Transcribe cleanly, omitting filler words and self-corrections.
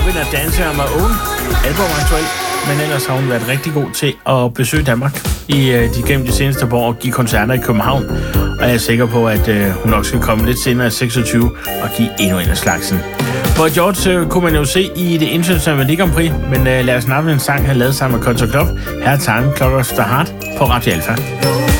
Robin og Dancer on My Own, album aktuelt. Men ellers har hun været rigtig god til at besøge Danmark gennem de seneste par år og give koncerter i København. Og jeg er sikker på, at hun nok skal komme lidt senere i 26 og give endnu en af slagsen. For George kunne man jo se i det internationale Melodi Grand Prix, men lad os snakke en sang, han lavede sammen med Country Club. Her er Time Clock of the Heart på Radio Alpha.